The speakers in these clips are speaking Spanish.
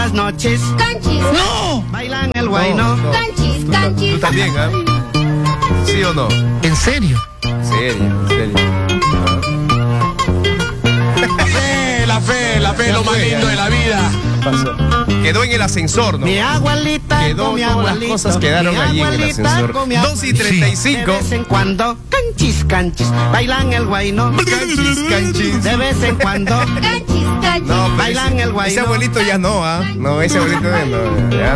las noches. Canchis. ¡No! Bailan el guayno. No. Canchis, Tú canchis. también, ¿ah? ¿Sí o no? ¿En serio? En serio. La fe, lo más lindo de la vida. Pasó. Quedó en el ascensor, ¿no? Mi abuelita Quedó, con mi todas las abuelito. cosas quedaron Mi allí en el abuelita ascensor. con mi 2:35. De vez en cuando, canchis, canchis, bailan el guayno. Canchis. De vez en cuando, Canchis, canchis. No, pero bailan el guayno. ese abuelito ya no, ¿ah? No, ese abuelito ya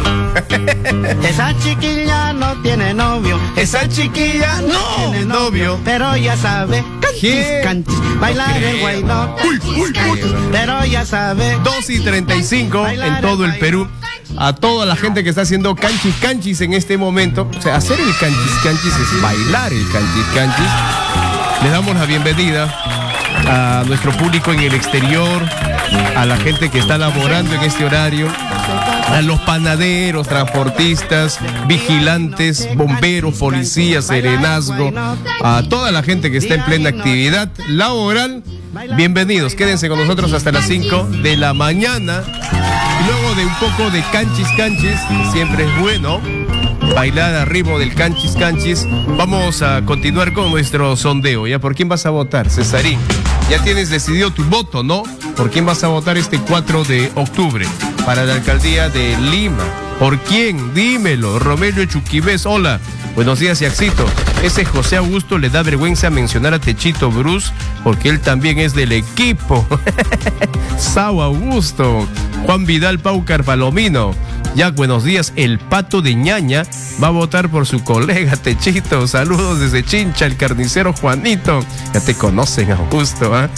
no. Esa chiquilla no tiene novio. Esa chiquilla no tiene novio. Pero ya sabe, canchis, ¿Qué? canchis, bailar el guayno. Pero ya sabe. 2:35 en todo el Perú. A toda la gente que está haciendo canchis canchis en este momento. O sea, hacer el canchis canchis es bailar el canchis canchis. Le damos la bienvenida a nuestro público en el exterior, a la gente que está laborando en este horario, a los panaderos, transportistas, vigilantes, bomberos, policías, serenazgo, a toda la gente que está en plena actividad laboral. Bienvenidos, quédense con nosotros hasta las 5 de la mañana. Y luego de un poco de canchis canchis, siempre es bueno bailar al ritmo del canchis canchis. Vamos a continuar con nuestro sondeo. ¿Ya por quién vas a votar, Cesarín? Ya tienes decidido tu voto, ¿no? ¿Por quién vas a votar este 4 de octubre para la alcaldía de Lima? ¿Por quién? Dímelo. Romelio Chuquibés, hola. Buenos días, Yaxito. Ese José Augusto le da vergüenza mencionar a Techito Bruce porque él también es del equipo. Sao Augusto. Juan Vidal Paucar Palomino. Jack, buenos días. El Pato de Ñaña va a votar por su colega Techito. Saludos desde Chincha, el carnicero Juanito. Ya te conocen, Augusto, ¿ah?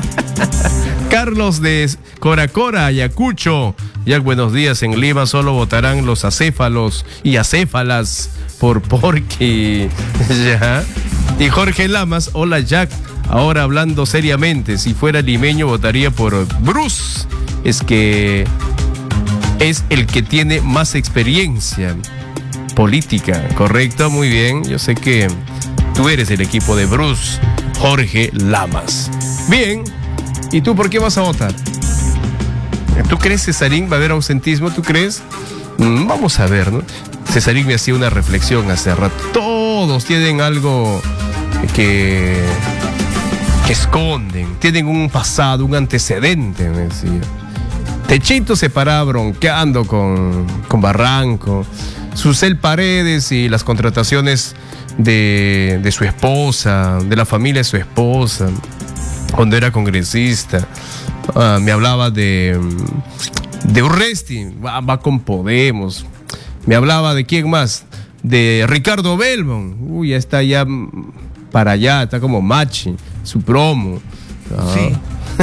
Carlos de Coracora, Ayacucho. Jack, buenos días. En Lima solo votarán los acéfalos y acéfalas por Porky. Ya. Y Jorge Lamas, hola Jack. Ahora hablando seriamente, si fuera limeño votaría por Bruce. Es que es el que tiene más experiencia política, ¿correcto? Muy bien, yo sé que tú eres del equipo de Bruce, Jorge Lamas. Bien, ¿y tú por qué vas a votar? ¿Tú crees, Cesarín, va a haber ausentismo? ¿Tú crees? Vamos a ver, ¿no? Cesarín me hacía una reflexión hace rato. Todos tienen algo que esconden, tienen un pasado, un antecedente, me decía. Techito se paraba bronqueando con Barranco, Susel Paredes y las contrataciones de su esposa, de la familia de su esposa, cuando era congresista. Me hablaba de Urresti, va con Podemos. Me hablaba de quién más, de Ricardo Belmont. Uy, ya está ya para allá, está como Machi, su promo. Sí.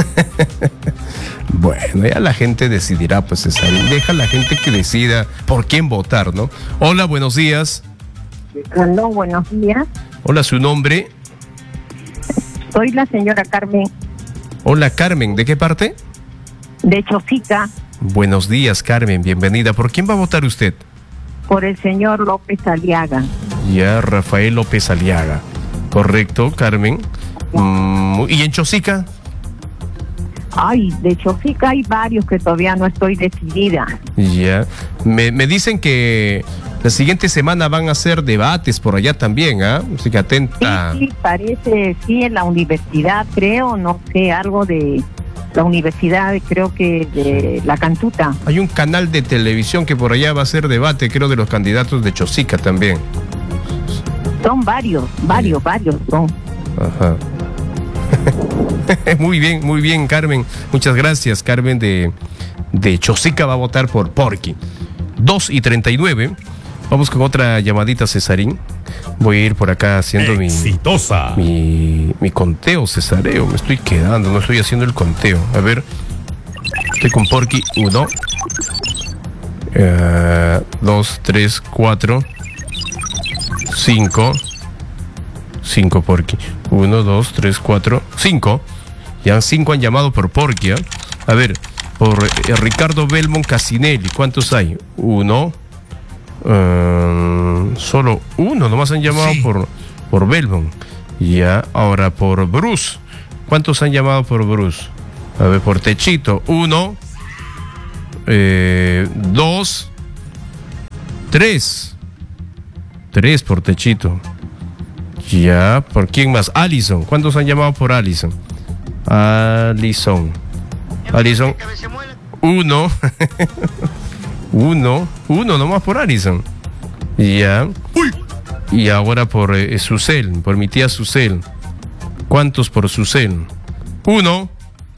Bueno, ya la gente decidirá, pues, César. Deja a la gente que decida por quién votar, ¿no? Hola, buenos días. Aló, buenos días. Hola, ¿su nombre? Soy la señora Carmen Hola, Carmen. ¿De qué parte? de Chosica, Buenos días, Carmen. Bienvenida. ¿Por quién va a votar usted? por el señor López Aliaga. Ya, Rafael López Aliaga. Correcto, Carmen. ¿Y en Chosica? Ay, de Chosica hay varios que todavía no estoy decidida. Ya. Me dicen que la siguiente semana van a hacer debates por allá también, ¿ah? Así que atenta. Sí, parece, sí, en la universidad, creo, no sé, algo de la universidad, creo que de La Cantuta. Hay un canal de televisión que por allá va a hacer debate, creo, de los candidatos de Chosica también. Son varios son. Ajá. Muy bien, Carmen. Muchas gracias, Carmen de Chosica va a votar por Porky. 2:39. Vamos con otra llamadita, Cesarín. Voy a ir por acá haciendo Exitosa. mi conteo, Cesareo. Me estoy quedando, no estoy haciendo el conteo. A ver. Estoy con Porky. 1, 2, 3, 4, 5. 5 Porky. 1, 2, 3, 4, 5. Ya 5 han llamado por Porky, ¿eh? A ver, por Ricardo Belmont Casinelli, ¿cuántos hay? 1. Solo 1 nomás han llamado, sí, por Belmont. Ya, ahora por Bruce. ¿Cuántos han llamado por Bruce? A ver, por Techito, 1. 2, 3. 3 por Techito. Ya, ¿por quién más? Alison. ¿Cuántos han llamado por Alison? Alison. 1. 1 nomás por Alison. Ya. Y ahora por Susel, por mi tía Susel. ¿Cuántos por Susel? 1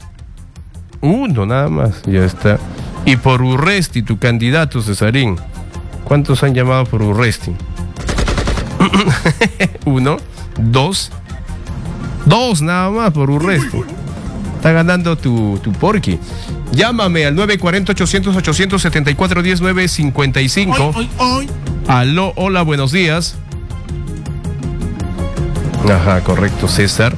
nada más, ya está. Y por Urresti, tu candidato, Cesarín. ¿Cuántos han llamado por Urresti? 1, 2 nada más por Urresti. Está ganando tu Porky. Llámame al 940-800-874-10-955. Aló, hola, buenos días. Ajá, correcto, César.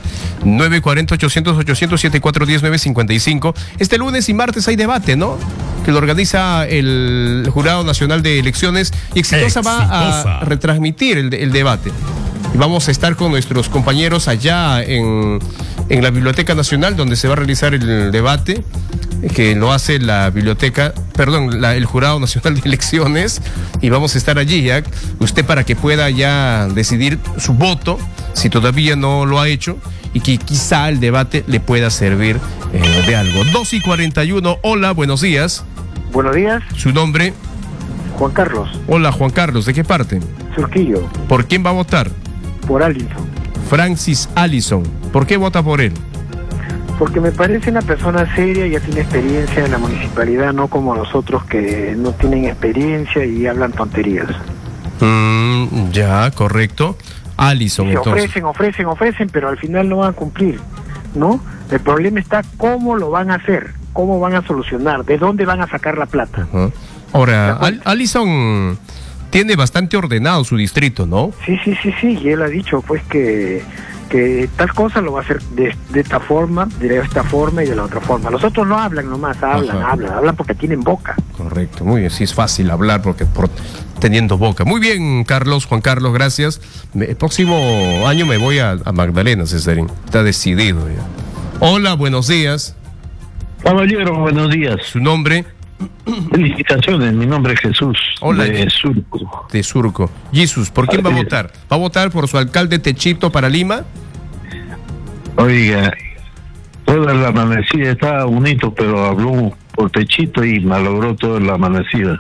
940-800-800-74-10-955. Este lunes y martes hay debate, ¿no? Que lo organiza el Jurado Nacional de Elecciones y Exitosa va a retransmitir el debate. Y vamos a estar con nuestros compañeros allá en la Biblioteca Nacional, donde se va a realizar el debate, que lo hace el Jurado Nacional de Elecciones, y vamos a estar allí, ¿ya? Usted, para que pueda ya decidir su voto, si todavía no lo ha hecho, y que quizá el debate le pueda servir de algo. 2:41, hola, buenos días. Buenos días. ¿Su nombre? Juan Carlos. Hola, Juan Carlos, ¿de qué parte? Surquillo. ¿Por quién va a votar? Por Alison. Francis Allison. ¿Por qué vota por él? Porque me parece una persona seria, ya tiene experiencia en la municipalidad, no como los otros que no tienen experiencia y hablan tonterías. Ya, correcto. Allison, se entonces. ofrecen, pero al final no van a cumplir, ¿no? El problema está cómo lo van a hacer, cómo van a solucionar, de dónde van a sacar la plata. Ahora, Allison tiene bastante ordenado su distrito, ¿no? Sí, y él ha dicho pues que tal cosa lo va a hacer de esta forma y de la otra forma. Los otros no hablan nomás, hablan porque tienen boca. Correcto, muy bien, sí es fácil hablar teniendo boca. Muy bien, Juan Carlos, gracias. El próximo año me voy a Magdalena, Cesarín. Está decidido ya. Hola, buenos días. Caballero, buenos días. ¿Su nombre? Felicitaciones, mi nombre es Jesús. Hola, de Surco. De Surco. Jesús, ¿por quién va a votar? ¿Va a votar por su alcalde Techito para Lima? Oiga, toda la amanecida estaba bonito, pero habló por Techito y malogró toda la amanecida.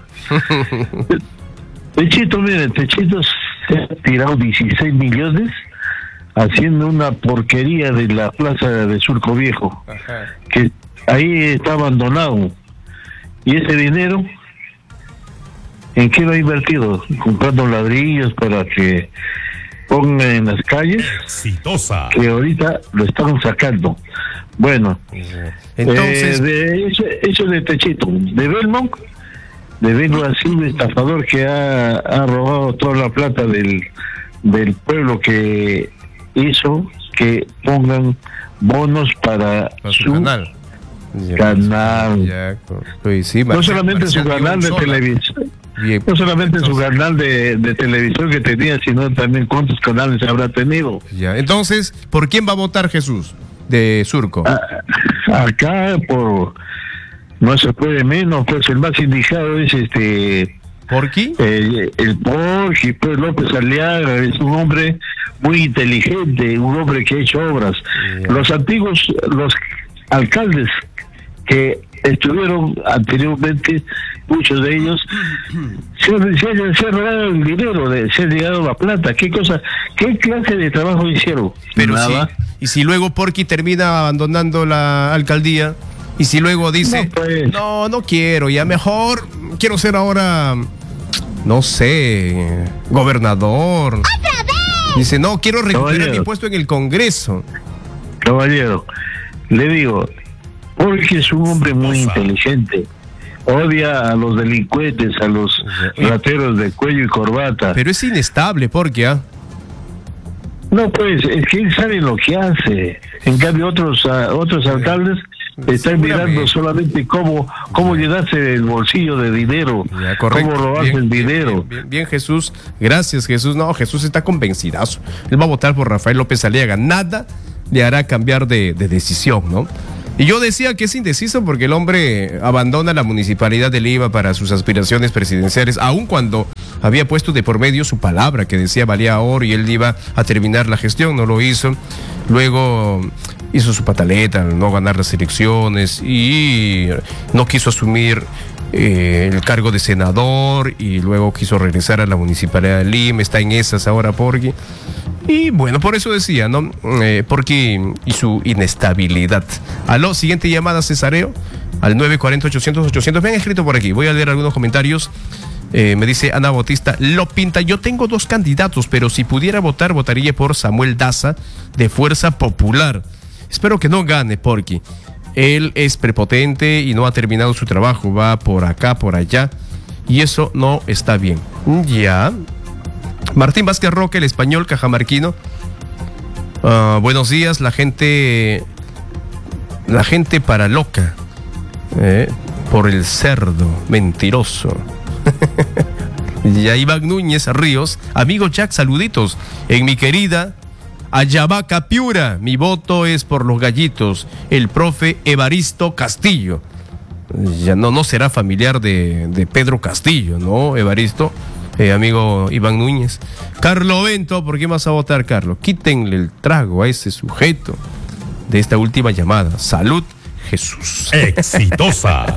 Techito se ha tirado 16 millones haciendo una porquería de la plaza de Surco Viejo. Ajá. Que ahí está abandonado. ¿Y ese dinero en qué lo ha invertido? Comprando ladrillos para que pongan en las calles. Exitosa. Que ahorita lo están sacando. Bueno, entonces eso de Techito, de Belmont ha sido un estafador que ha robado toda la plata del pueblo, que hizo que pongan bonos para su canal. No solamente su canal de televisión, no solamente su canal de televisión que tenía, sino también cuántos canales habrá tenido. Ya, entonces, ¿por quién va a votar Jesús de Surco? Acá no se puede menos, pues el más indicado es ¿Porky? El Porky, pues López Aliaga es un hombre muy inteligente, un hombre que ha hecho obras. Los alcaldes que estuvieron anteriormente, muchos de ellos se han robado el dinero, se han llegado la plata. ¿Qué clase de trabajo hicieron? Pero nada. Sí, y si luego Porky termina abandonando la alcaldía, y si luego dice, no quiero, ya mejor quiero ser ahora, no sé, gobernador. ¡Otra vez! Dice, no, quiero recuperar mi puesto en el Congreso. Caballero, le digo, porque es un hombre muy inteligente. Odia a los delincuentes, a los rateros de cuello y corbata. Pero es inestable, porque no, pues, es que él sabe lo que hace. En cambio, otros alcaldes están mirando solamente cómo llenarse el bolsillo de dinero, cómo robarse el dinero. Bien, Jesús. Gracias, Jesús. No, Jesús está convencidazo. Él va a votar por Rafael López Aliaga. Nada le hará cambiar de decisión, ¿no? Y yo decía que es indeciso porque el hombre abandona la municipalidad de Lima para sus aspiraciones presidenciales, aun cuando había puesto de por medio su palabra que decía valía oro y él iba a terminar la gestión, no lo hizo. Luego hizo su pataleta, no ganar las elecciones y no quiso asumir el cargo de senador y luego quiso regresar a la municipalidad de Lima, está en esas ahora Porky. Y bueno, por eso decía, ¿no? Porky y su inestabilidad. Aló, siguiente llamada, Cesareo, al 940-800-800. Me han escrito por aquí, voy a leer algunos comentarios. Me dice Ana Bautista, lo pinta, yo tengo 2 candidatos, pero si pudiera votar, votaría por Samuel Daza, de Fuerza Popular. Espero que no gane, Porky. Él es prepotente y no ha terminado su trabajo, va por acá, por allá, y eso no está bien. Ya. Martín Vázquez Roque, el español cajamarquino. Buenos días, la gente para loca, por el cerdo, mentiroso. Ya Iván Núñez Ríos, amigo Jack, saluditos. En mi querida Ayabaca, Piura, mi voto es por los gallitos, el profe Evaristo Castillo. Ya no será familiar de Pedro Castillo, ¿no, Evaristo? Amigo Iván Núñez. Carlo Bento, ¿por qué vas a votar, Carlos? Quítenle el trago a ese sujeto de esta última llamada. Salud, Jesús. Exitosa.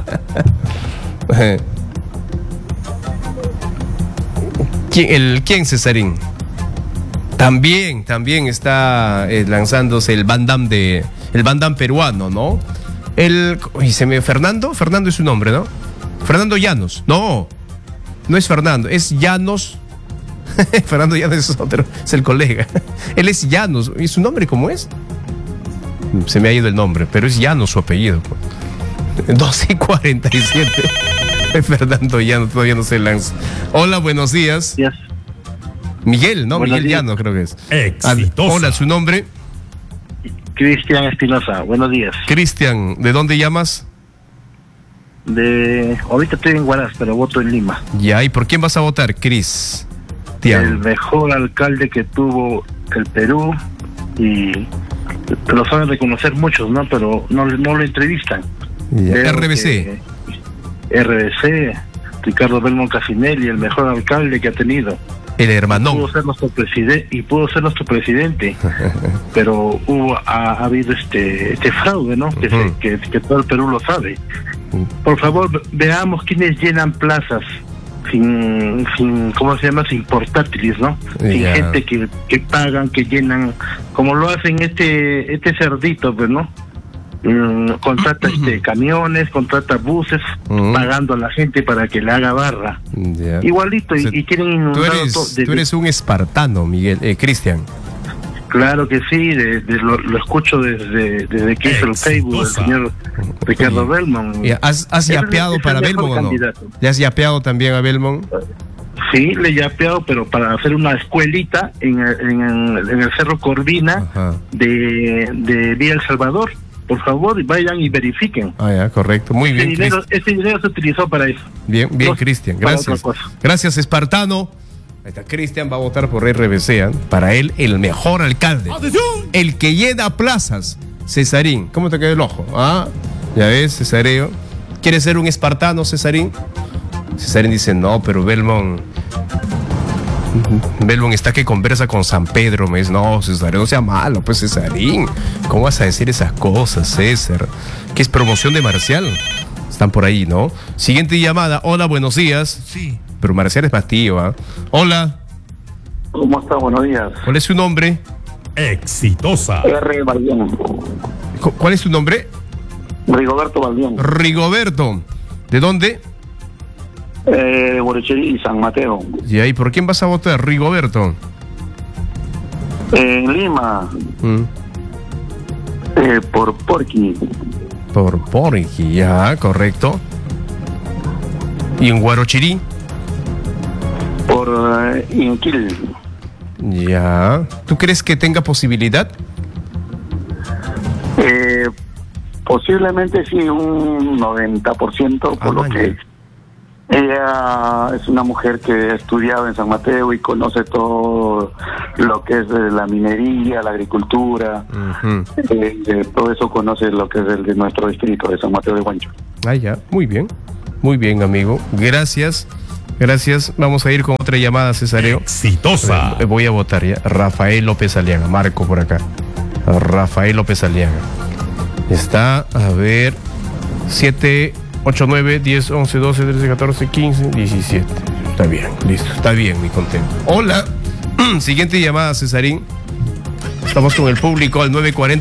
¿Quién, Cesarín? También está lanzándose el Van Damme peruano, ¿no? Fernando es su nombre, ¿no? Fernando Llanos. No es Fernando, es Llanos. Fernando Llanos es otro, es el colega. Él es Llanos. ¿Y su nombre cómo es? Se me ha ido el nombre, pero es Llanos su apellido. 12:47. Fernando Llanos todavía no se lanza. Hola, buenos días. Yes. Miguel, ¿no? Buenos Miguel días. Llano creo que es. Exitosa. Hola, ¿su nombre? Cristian Espinosa, buenos días. Cristian, ¿de dónde llamas? Ahorita estoy en Huaraz, pero voto en Lima. Ya, ¿y por quién vas a votar, Cris? El mejor alcalde que tuvo el Perú, y lo saben reconocer muchos, ¿no? Pero no lo entrevistan. Ya. RBC. RBC, Ricardo Belmont Casinelli, el mejor alcalde que ha tenido. El hermanón. Pudo ser nuestro presidente, pero ha habido este fraude, ¿no? Que todo el Perú lo sabe. Por favor, veamos quiénes llenan plazas sin ¿cómo se llama? Sin portátiles, ¿no? Sin gente que pagan, que llenan, como lo hacen este cerdito, pues, ¿no? Contrata camiones, contrata buses, pagando a la gente para que le haga barra. Igualito, o sea, y quieren inundar todo. Tú eres un espartano, Miguel, Cristian. Claro que sí, lo escucho desde que hizo el Facebook del señor Ricardo Belmont. ¿Has yapeado para Belmont o no? ¿Le has yapeado también a Belmont? Sí, le he yapeado, pero para hacer una escuelita en el Cerro Corvina de Villa El Salvador. Por favor, vayan y verifiquen. Ya, correcto. Muy bien, este dinero se utilizó para eso. Bien, Cristian. Gracias. Gracias, espartano. Ahí está, Cristian va a votar por RBC. Para él, el mejor alcalde. El que llena plazas. Cesarín. ¿Cómo te quedó el ojo? Ya ves, Cesareo. ¿Quieres ser un espartano, Cesarín? Cesarín dice, no, pero Belmont está que conversa con San Pedro. Me dice, no, César, no sea malo, pues, Cesarín. ¿Cómo vas a decir esas cosas, César? ¿Qué es promoción de Marcial? Están por ahí, ¿no? Siguiente llamada. Hola, buenos días. Sí. Pero Marcial es más tío, Hola. ¿Cómo está? Buenos días. ¿Cuál es su nombre? Exitosa. R. Baldián. ¿Cuál es su nombre? Rigoberto Baldián. Rigoberto. ¿De dónde? Guarecherí y San Mateo. ¿Y ahí por quién vas a votar, Rigoberto? En Lima. Por Porky. Por Porky, ya, correcto. ¿Y en Guarochirí? Por Inquil. Ya. ¿Tú crees que tenga posibilidad? Posiblemente sí, un 90% por lo que Ella es una mujer que ha estudiado en San Mateo y conoce todo lo que es la minería, la agricultura. Todo eso conoce lo que es el de nuestro distrito de San Mateo de Huancho. Ah, ya, muy bien, amigo. Gracias. Vamos a ir con otra llamada, Cesareo. Exitosa. Voy a votar ya. Rafael López Aliaga, marco por acá. Rafael López Aliaga. Está, a ver, 7, 8, 9, 10, 11, 12, 13, 14, 15, 17. Está bien, listo. Está bien, mi contento. Hola. Siguiente llamada, Cesarín. Estamos con el público al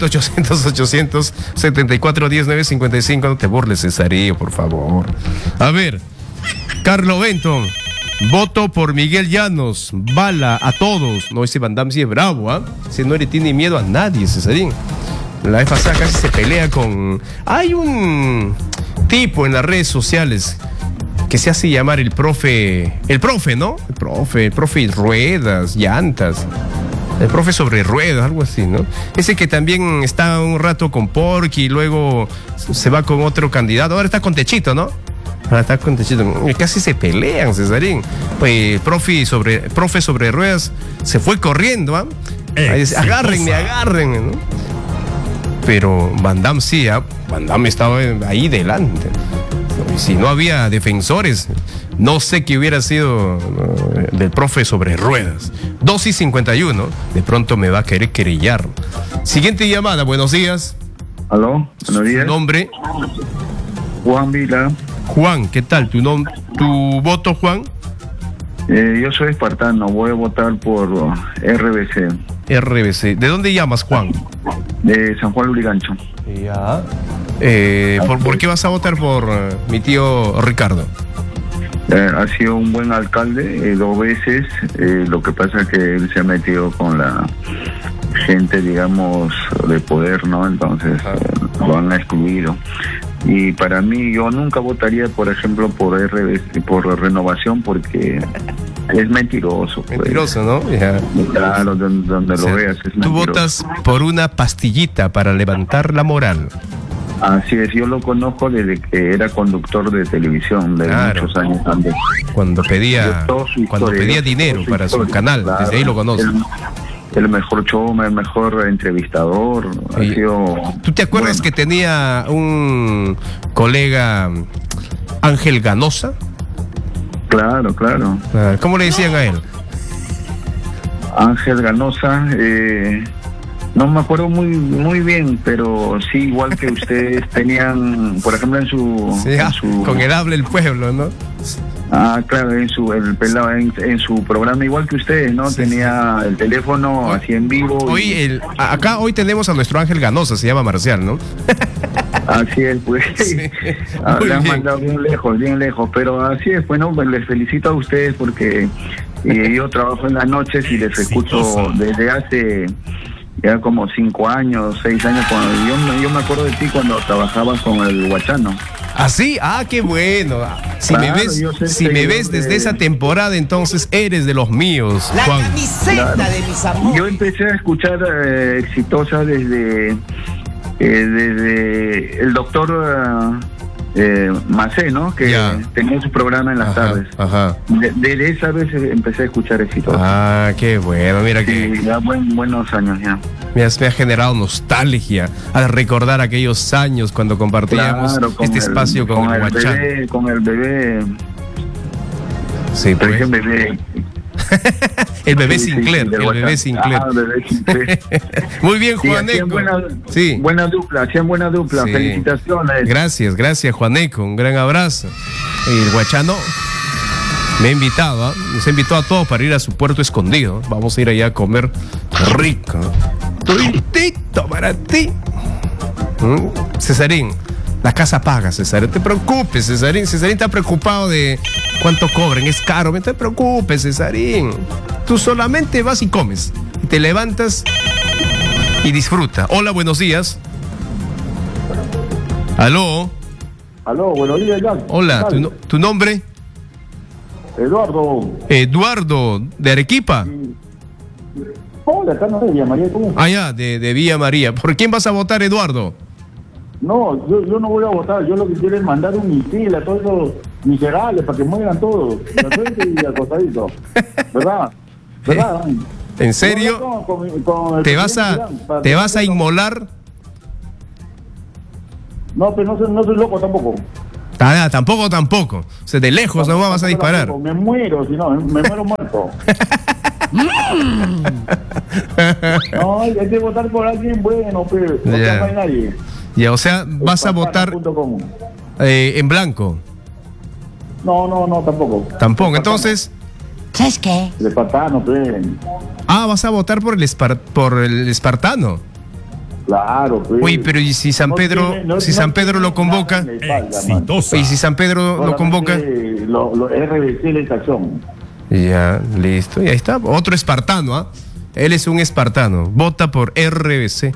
940-800-800-74-10-955. No te burles, Cesarín, por favor. A ver, Carlo Benton. Voto por Miguel Llanos. Bala a todos. No, ese Van Damme sí es bravo, ¿ah? Ese no le tiene miedo a nadie, Cesarín. La vez pasada casi se pelea con... Hay un tipo en las redes sociales que se hace llamar el profe, ¿no? El profe ruedas, llantas. El profe sobre ruedas, algo así, ¿no? Ese que también está un rato con Porky y luego se va con otro candidato. Ahora está con Techito, ¿no? Ahora está con Techito. Casi se pelean, Cesarín. Pues profe sobre ruedas se fue corriendo, ¿ah? Dice, agárrenme, ¿no? Pero Van Damme sí, Van Damme estaba ahí delante. Y si no había defensores, no sé qué hubiera sido del profe sobre ruedas. 2:51, de pronto me va a querer querellar. Siguiente llamada, buenos días. Aló, buenos días. ¿Su nombre? Juan Vila. Juan, ¿qué tal? ¿Tu voto, Juan? Yo soy espartano, voy a votar por RBC. RBC. ¿De dónde llamas, Juan? De San Juan Lurigancho. Ya. ¿Por qué vas a votar por mi tío Ricardo? Ha sido un buen alcalde 2 veces. Lo que pasa es que él se ha metido con la gente, digamos, de poder, ¿no? Entonces lo han excluido. Y para mí, yo nunca votaría, por ejemplo, por RBC, por Renovación, porque es mentiroso. Pues. Mentiroso, ¿no? Ya. Claro, donde lo veas es mentiroso. Tú votas por una pastillita para levantar la moral. Así es, yo lo conozco desde que era conductor de televisión, de muchos años antes. Cuando pedía dinero para su canal, claro, desde ahí lo conozco. El mejor showman, el mejor entrevistador. ¿Tú te acuerdas que tenía un colega, Ángel Ganosa? Claro. ¿Cómo le decían a él? Ángel Ganosa, no me acuerdo muy bien, pero sí, igual que ustedes tenían, por ejemplo, en su con el Habla el Pueblo, ¿no? Claro, en su programa, igual que ustedes, ¿no? Tenía el teléfono así en vivo. Hoy tenemos a nuestro Ángel Ganosa, se llama Marcial, ¿no? Así es, pues. Sí, le han mandado bien lejos, pero así es, bueno, les felicito a ustedes porque yo trabajo en las noches y les escucho desde hace ya como 5 años, 6 años, cuando yo me acuerdo de ti cuando trabajabas con el Guachano. ¿Ah, sí? Qué bueno. Si me ves desde esa temporada, entonces eres de los míos, Juan. La camiseta de mis amores. Yo empecé a escuchar Exitosa desde el doctor Macé, ¿no? Que tenía su programa en las tardes. Desde esa vez empecé a escuchar Exitosa. Qué bueno, mira sí, que... ya buenos años ya. Me ha generado nostalgia al recordar aquellos años cuando compartíamos espacio con el Guachán. Con el bebé. Sí, pues. El bebé. El bebé Sinclair. Muy bien, Juaneco. Buena dupla. Sí. Felicitaciones. Gracias, Juaneco. Un gran abrazo. Y el Guachano me ha invitado, nos ha invitado a todos para ir a su puerto escondido. Vamos a ir allá a comer rico. Tuitito para ti. Cesarín, la casa paga, Cesarín. No te preocupes, Cesarín. Cesarín está preocupado de cuánto cobran. Es caro. No te preocupes, Cesarín. Tú solamente vas y comes. Y te levantas y disfruta. Hola, buenos días. Aló, buenos días, Jan. Hola, ¿tu nombre? Eduardo, ¿de Arequipa? Hola, acá no de Villa María. ¿Cómo? Ya, de Villa María. ¿Por quién vas a votar, Eduardo? No, yo no voy a votar. Yo lo que quiero es mandar un misil a todos miserables, para que mueran todos, de frente y al costadito. ¿Verdad? ¿Verdad? ¿En serio? Con el ¿Te vas a inmolar? No, pero no soy loco tampoco. Ah, tampoco. O sea, de lejos no vas a disparar. Me muero, si no, me muero muerto. No, hay que votar por alguien bueno, pero no hay nadie. Ya, o sea, vas a votar en blanco. No, tampoco. Tampoco, entonces. ¿Sabes qué? El espartano, pues. Ah, vas a votar por el espartano. Claro, pues. Uy, pero ¿y si San Pedro, San Pedro lo convoca? Exitosa. ¿Y si San Pedro lo convoca? Lo RBC la estación. Ya, listo. Y ahí está. Otro espartano, ¿ah? Él es un espartano. Vota por RBC.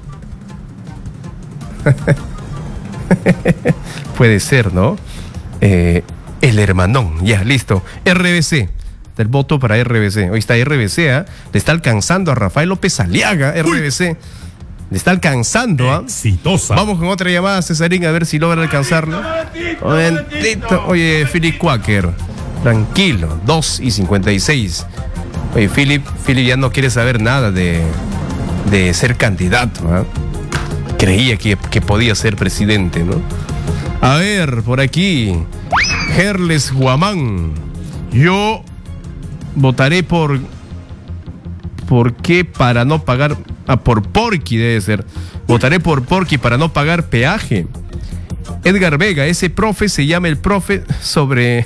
Puede ser, ¿no? El hermanón. Ya, listo. RBC. El voto para RBC. Hoy está RBC, ¿ah? Le está alcanzando a Rafael López Aliaga, RBC. Le está alcanzando, ¿ah? Exitosa. Vamos con otra llamada, Cesarín, a ver si logra alcanzarlo. Momentito. Oye, Philip Quaker. Tranquilo, 2:56. Oye, Philip ya no quiere saber nada de ser candidato, ¿eh? Creía que podía ser presidente, ¿no? A ver, por aquí, Gerles Guamán. Yo votaré ¿por qué? Para no pagar. Por Porky debe ser. Votaré por Porky para no pagar peaje. Edgar Vega, ese profe se llama el profe sobre...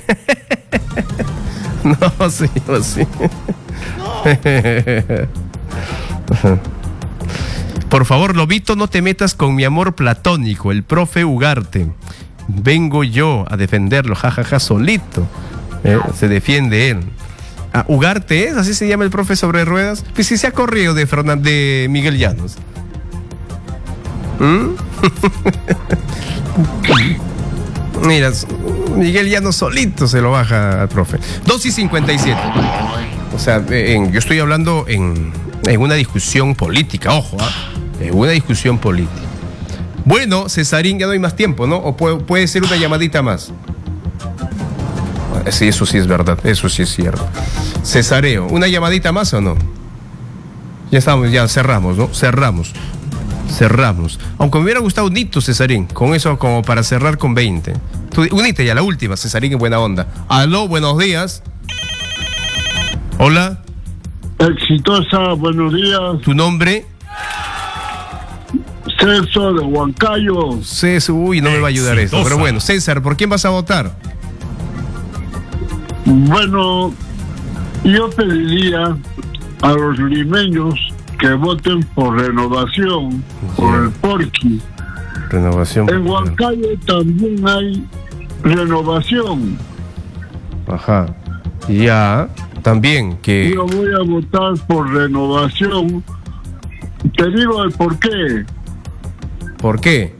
No, señor, sí. Por favor, Lobito, no te metas con mi amor platónico, el profe Ugarte. Vengo yo a defenderlo, jajaja, solito. Se defiende él. Ah, Ugarte es, así se llama el profe sobre ruedas. Pues sí se ha corrido de Miguel Llanos. Mira, Miguel Llanos solito se lo baja al profe. 2:57. O sea, yo estoy hablando en una discusión política, ojo, en una discusión política. Bueno, Cesarín, ya no hay más tiempo, ¿no? O puede ser una llamadita más. Sí, eso sí es verdad, eso sí es cierto. Cesareo, ¿una llamadita más o no? Ya estamos, ya cerramos, ¿no? Cerramos. Aunque me hubiera gustado un hito, Cesarín, con eso como para cerrar con 20. Tú unite ya, la última, Cesarín, en buena onda. Aló, buenos días. Hola. Exitosa, buenos días. ¿Tu nombre? César de Huancayo. César, uy, no me va a ayudar eso. Pero bueno, César, ¿por quién vas a votar? Bueno, yo pediría a los limeños que voten por Renovación, por el Porky. Renovación. En Huancayo también hay Renovación. Ajá. Ya, también que... Yo voy a votar por Renovación. Te digo el por qué. ¿Por qué?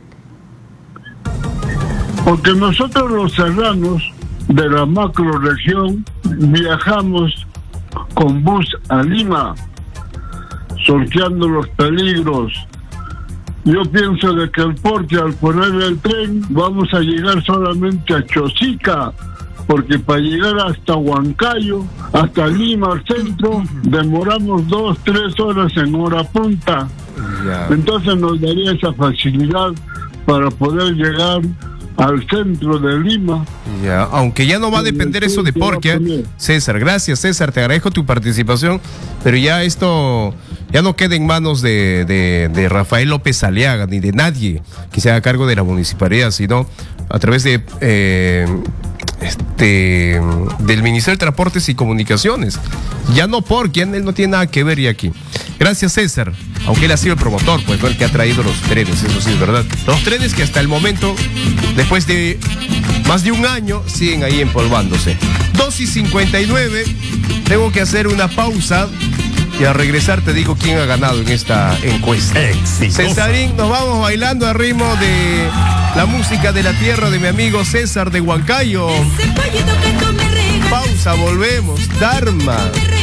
Porque nosotros los serranos de la macroregión viajamos con bus a Lima, sorteando los peligros. Yo pienso de que el Porky, al poner el tren, vamos a llegar solamente a Chosica, porque para llegar hasta Huancayo, hasta Lima, al centro, demoramos 2-3 horas en hora punta. Ya. Entonces nos daría esa facilidad para poder llegar al centro de Lima. Ya, aunque ya no va a depender eso de Porky, César, gracias César, te agradezco tu participación, pero ya esto ya no queda en manos de Rafael López Aliaga ni de nadie que se haga cargo de la municipalidad, sino a través de del Ministerio de Transportes y Comunicaciones. Ya no Porky, él no tiene nada que ver ya aquí. Gracias César, aunque él ha sido el promotor, pues no el que ha traído los trenes, eso sí es verdad. Los trenes que hasta el momento, después de más de un año, siguen ahí empolvándose. 2:59, tengo que hacer una pausa y al regresar te digo quién ha ganado en esta encuesta. Cesarín, nos vamos bailando al ritmo de la música de la tierra de mi amigo César de Huancayo. Pausa, volvemos. Dharma.